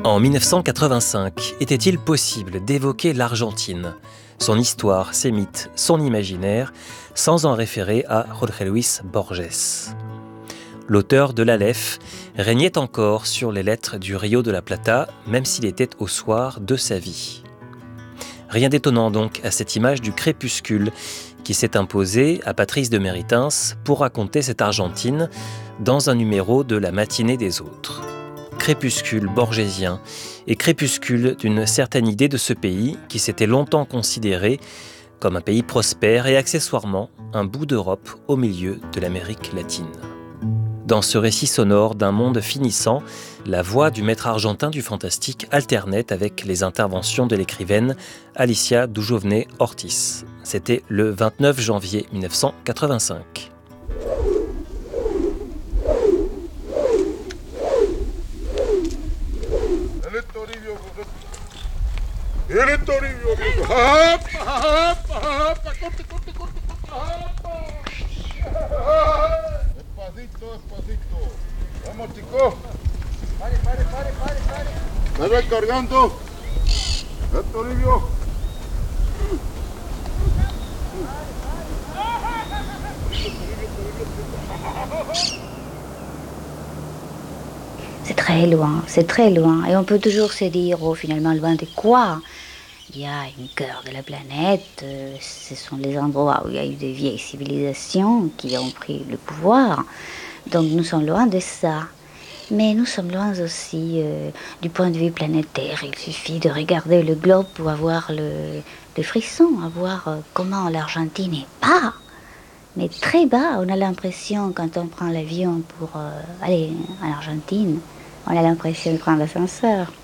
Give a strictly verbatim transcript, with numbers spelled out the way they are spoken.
En mille neuf cent quatre-vingt-cinq, était-il possible d'évoquer l'Argentine, son histoire, ses mythes, son imaginaire, sans en référer à Jorge Luis Borges? L'auteur de l'Aleph régnait encore sur les lettres du Rio de la Plata, même s'il était au soir de sa vie. Rien d'étonnant donc à cette image du crépuscule qui s'est imposée à Patrice de Méritens pour raconter cette Argentine dans un numéro de La matinée des autres. Crépuscule borgésien et crépuscule d'une certaine idée de ce pays qui s'était longtemps considéré comme un pays prospère et accessoirement un bout d'Europe au milieu de l'Amérique latine. Dans ce récit sonore d'un monde finissant, la voix du maître argentin du fantastique alternait avec les interventions de l'écrivaine Alicia Dujovne Ortiz. C'était le vingt-neuf janvier mille neuf cent quatre-vingt-cinq. Despacito, despacito. Vamos, chicos. Pare, pare, pare, pare, pare. Me voy cargando. Esto, Livio. C'est très loin, c'est très loin. Et on peut toujours se dire, oh, finalement, loin de quoi? Il y a un cœur de la planète, euh, ce sont les endroits où il y a eu des vieilles civilisations qui ont pris le pouvoir. Donc nous sommes loin de ça. Mais nous sommes loin aussi euh, du point de vue planétaire. Il suffit de regarder le globe pour avoir le, le frisson, avoir euh, comment l'Argentine est bas, mais très bas. On a l'impression, quand on prend l'avion pour euh, aller en Argentine, on a l'impression de prendre l'ascenseur.